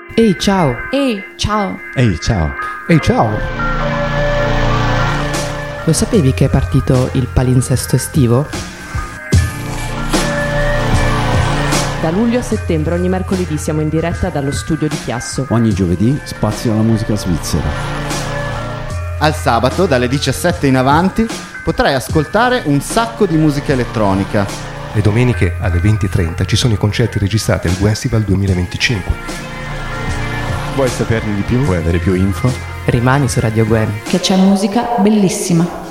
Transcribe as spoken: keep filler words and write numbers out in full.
Ehi, ciao! Ehi, ciao! Ehi, ciao! Ehi, ciao! Lo sapevi che è partito il palinsesto estivo? Da luglio a settembre ogni mercoledì siamo in diretta dallo studio di Chiasso. Ogni giovedì spazio alla musica svizzera. Al sabato, dalle diciassette in avanti, potrai ascoltare un sacco di musica elettronica. Le domeniche alle venti e trenta ci sono i concerti registrati al Festival duemilaventicinque. Vuoi saperne di più? Vuoi avere più info? Rimani su Radio Gwen. Che c'è musica bellissima.